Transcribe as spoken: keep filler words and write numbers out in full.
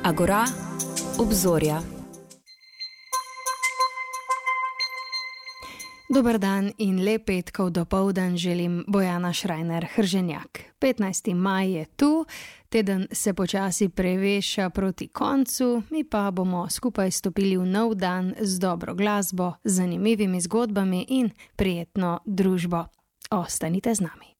Agora, obzorja. Dober dan in lep petkov dopoldan želim Bojana Šrajner Hrženjak. petnajsti maj je tu, teden se počasi preveša proti koncu, mi pa bomo skupaj stopili v nov dan z dobro glasbo, zanimivimi zgodbami in prijetno družbo. Ostanite z nami.